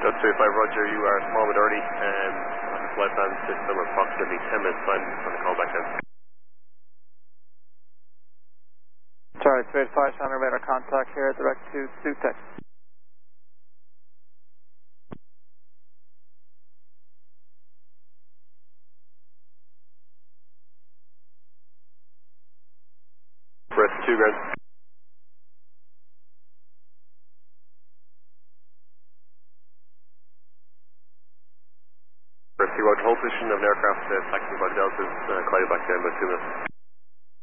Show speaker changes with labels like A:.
A: That's 35 Roger, you are small minority on the flight plan system approximately 10 minutes time on the call back then.
B: Charlie 385, Sean radar contact here, direct to Sioux, Texas.
A: Breath 2 ground. Breath 2 Roger, hold position of an aircraft taxiing by Delta, call you back then about 2 minutes.